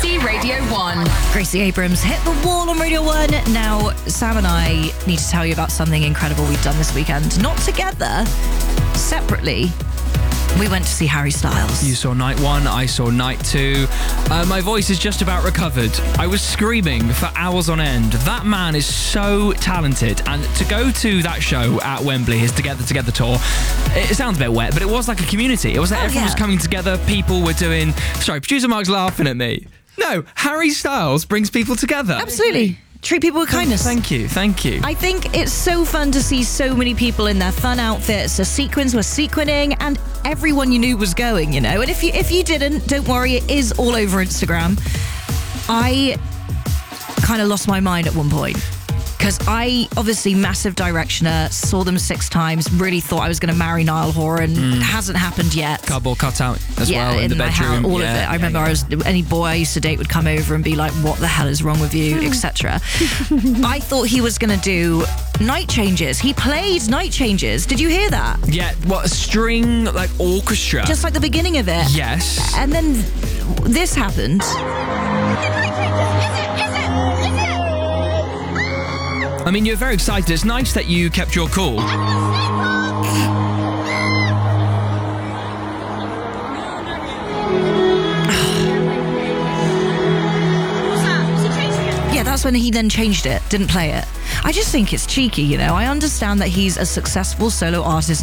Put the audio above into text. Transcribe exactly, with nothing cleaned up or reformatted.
Corky Radio one. Gracie Abrams hit the wall on Radio one. Now, Sam and I need to tell you about something incredible we've done this weekend. Not together, separately. We went to see Harry Styles. You saw night one, I saw night two. Uh, my voice is just about recovered. I was screaming for hours on end. That man is so talented. And to go to that show at Wembley, his Together Together tour, it sounds a bit wet, but it was like a community. It was like oh, everyone yeah. was coming together. People were doing... Sorry, producer Mark's laughing at me. No, Harry Styles brings people together. Absolutely. Treat people with kindness. Thank you, thank you. I think it's so fun to see so many people in their fun outfits. The sequins were sequining, and everyone you knew was going, you know. And if you if you didn't, don't worry, it is all over Instagram. I kind of lost my mind at one point. Because I, obviously, massive Directioner, saw them six times, really thought I was going to marry Niall Horan. Mm. Hasn't happened yet. Cardboard cutout as yeah, well in, in the my bedroom. House, all yeah, of it. I yeah, remember yeah. I was any boy I used to date would come over and be like, what the hell is wrong with you, et cetera. I thought he was going to do Night Changes. He played Night Changes. Did you hear that? Yeah, what, a string, like, orchestra? Just like the beginning of it. Yes. And then this happened. I mean, you're very excited. It's nice that you kept your cool. Yeah, that's when he then changed it, didn't play it. I just think it's cheeky, you know. I understand that he's a successful solo artist